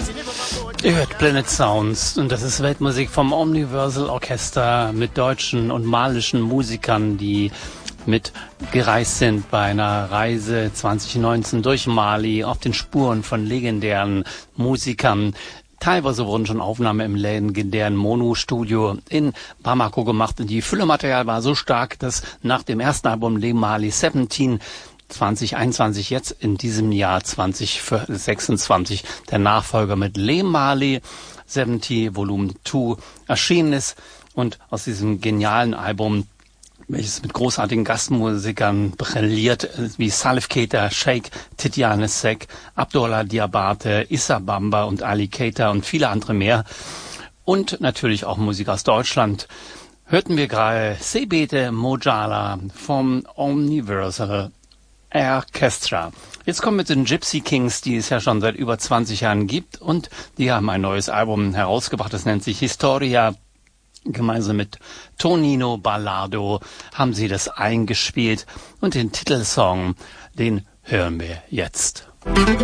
Ihr hört Planet Sounds und das ist Weltmusik vom Omniversal Orchester mit deutschen und malischen Musikern, die mitgereist sind bei einer Reise 2019 durch Mali auf den Spuren von legendären Musikern. Teilweise wurden schon Aufnahmen im legendären Mono-Studio in Bamako gemacht und die Füllematerial war so stark, dass nach dem ersten Album Le Mali 17 2021 jetzt in diesem Jahr 2026 der Nachfolger mit Le Mali 70 Volume 2 erschienen ist und aus diesem genialen Album, welches mit großartigen Gastmusikern brilliert, wie Salif Keita, Sheikh Tidiane Seck, Abdullah Diabate, Issa Bamba und Ali Keita und viele andere mehr. Und natürlich auch Musik aus Deutschland. Hörten wir gerade Sebete Mojala vom Omniversal Orchestra. Jetzt kommen wir zu den Gypsy Kings, die es ja schon seit über 20 Jahren gibt. Und die haben ein neues Album herausgebracht, das nennt sich Historia. Gemeinsam mit Tonino Ballardo haben sie das eingespielt und den Titelsong, den hören wir jetzt.